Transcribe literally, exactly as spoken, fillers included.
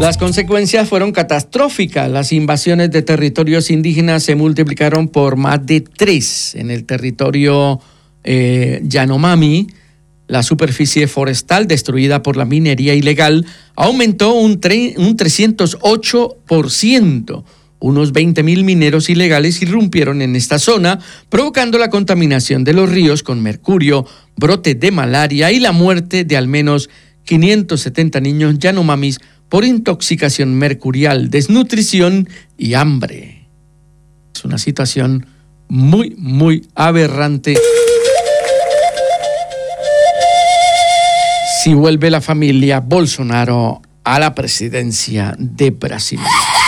Las consecuencias fueron catastróficas. Las invasiones de territorios indígenas se multiplicaron por más de tres. En el territorio eh, Yanomami, la superficie forestal destruida por la minería ilegal aumentó un, tre- un trescientos ocho por ciento. Unos veinte mil mineros ilegales irrumpieron en esta zona, provocando la contaminación de los ríos con mercurio, brotes de malaria y la muerte de al menos quinientos setenta niños yanomamis por intoxicación mercurial, desnutrición y hambre. Es una situación muy, muy aberrante. Si vuelve la familia Bolsonaro a la presidencia de Brasil.